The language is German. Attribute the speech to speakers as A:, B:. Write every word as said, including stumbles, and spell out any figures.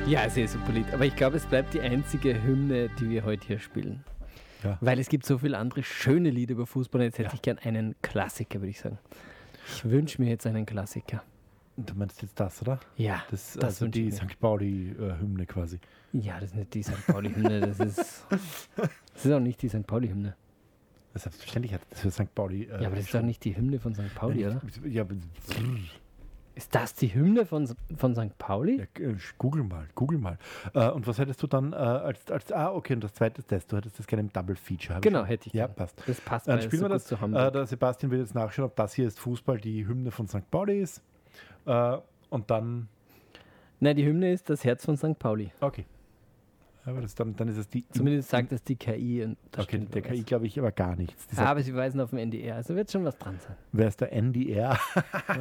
A: Ja, sehr super Lied. Aber ich glaube, es bleibt die einzige Hymne, die wir heute hier spielen.
B: Ja.
A: Weil es gibt so viele andere schöne Lieder über Fußball. Jetzt hätte
B: Ja.
A: ich gern einen Klassiker, würde ich sagen. Ich wünsche mir jetzt einen Klassiker.
B: Du meinst jetzt das, oder?
A: Ja,
B: Das,
A: das
B: also
A: wünsche
B: die
A: ich mir.
B: Sankt Pauli-Hymne quasi.
A: Ja, das ist nicht die Sankt Pauli-Hymne. Das ist, das ist auch nicht die Sankt Pauli-Hymne.
B: Selbstverständlich hat das für Sankt Pauli. Äh,
A: Ja, aber das ist doch nicht die Hymne von Sankt Pauli,
B: ja,
A: oder?
B: Ja, aber-
A: Ist das die Hymne von, von Sankt Pauli?
B: ja, äh, google mal, google mal. Äh, und was hättest du dann äh, als, als, ah, okay, und das zweite ist das, du hättest das gerne im Double Feature. hab ich
A: Genau,
B: schon.
A: hätte ich
B: Ja,
A: gern.
B: passt.
A: Das passt,
B: Dann
A: weil es
B: spielen
A: so
B: wir
A: gut
B: das.
A: zu
B: Äh,
A: Hamburg.
B: der Sebastian wird jetzt nachschauen, ob das hier ist Fußball, die Hymne von Sankt Pauli ist. Äh, und dann,
A: Nein, die Hymne ist das Herz von Sankt Pauli.
B: okay. Aber das, dann, dann ist es die.
A: Zumindest sagt das die K I. Und das
B: Okay,
A: stimmt
B: der
A: aber
B: K I
A: was.
B: glaube ich aber gar nichts. Die
A: Ah,
B: sagt,
A: aber sie weisen auf den N D R, also wird schon was dran sein.
B: wer ist der N D R?